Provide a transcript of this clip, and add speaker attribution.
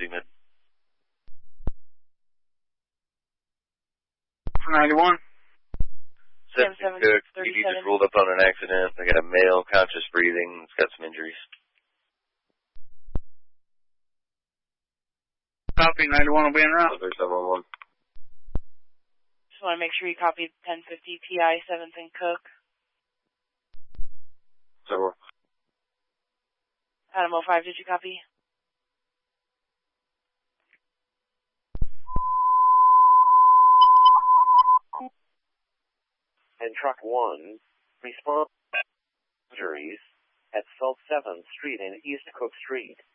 Speaker 1: Seaman.
Speaker 2: For 91.
Speaker 1: 7 Cook, PD just rolled up on an accident. They got a male, conscious breathing. It's got some injuries.
Speaker 2: Copy, 91 will be en route.
Speaker 1: 711.
Speaker 3: Just want to make sure you copied 1050 PI 7th and Cook.
Speaker 1: 7.
Speaker 3: Adam 05, did you copy?
Speaker 4: And truck 1, response injuries at South 7th Street and East Cook Street.